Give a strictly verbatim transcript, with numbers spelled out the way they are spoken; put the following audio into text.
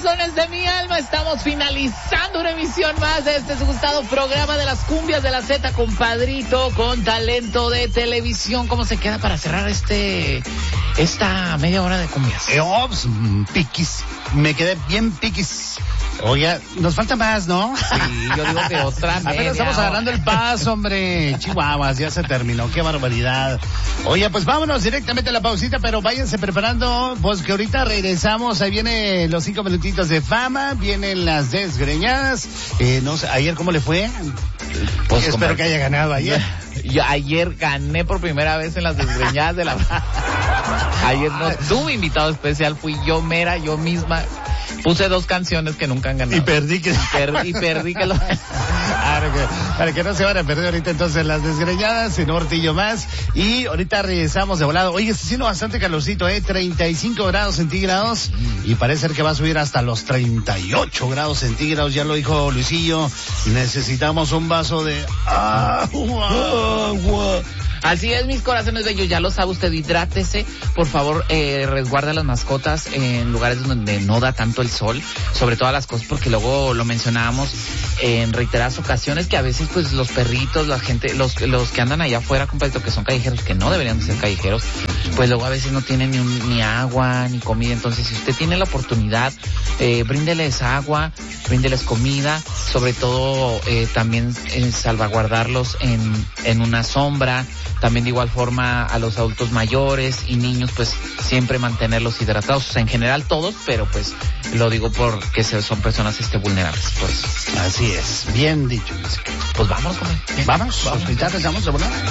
corazones de mi alma, estamos finalizando una emisión más de este su gustado programa de las cumbias de la Z, compadrito, con talento de televisión. ¿Cómo se queda para cerrar este esta media hora de cumbias? Eh, oh, pues, piquis, me quedé bien piquis. Oye, nos falta más, ¿no? Sí, yo digo que otra media. Apenas estamos agarrando el paso, hombre. Chihuahuas, ya se terminó, qué barbaridad. Oye, pues vámonos directamente a la pausita, pero váyanse preparando, pues que ahorita regresamos. Ahí vienen los cinco minutitos de fama, vienen las desgreñadas. Eh, no sé, ayer cómo le fue. Pues espero que haya ganado ayer. Yo ayer gané por primera vez en las desgreñadas de la... Ayer no tuve invitado especial, fui yo mera, yo misma. Puse dos canciones que nunca han ganado. Y perdí que... Y perdí, y perdí que lo... Para que, para que no se van a perder ahorita entonces las desgreñadas, en Hortillo más. Y ahorita regresamos de volado. Oye, está haciendo bastante calorcito, ¿eh? treinta y cinco grados centígrados. Y parece ser que va a subir hasta los treinta y ocho grados centígrados. Ya lo dijo Luisillo. Necesitamos un vaso de agua. agua. Así es, mis corazones bellos, ya lo sabe usted, hidrátese, por favor, eh, resguarda las mascotas en lugares donde no da tanto el sol, sobre todas las cosas, porque luego lo mencionábamos en reiteradas ocasiones, que a veces pues los perritos, la gente, los los que andan allá afuera, compadrito, que son callejeros, que no deberían de ser callejeros, pues luego a veces no tienen ni, un, ni agua, ni comida. Entonces si usted tiene la oportunidad, eh, bríndeles agua, bríndeles comida, sobre todo eh, también eh, salvaguardarlos en, en una sombra. También de igual forma a los adultos mayores y niños, pues siempre mantenerlos hidratados, o sea, en general todos, pero pues lo digo porque son personas este vulnerables, pues. Así es, bien dicho. Pues vamos, ¿cómo? Vamos, vamos, ya empezamos de volar.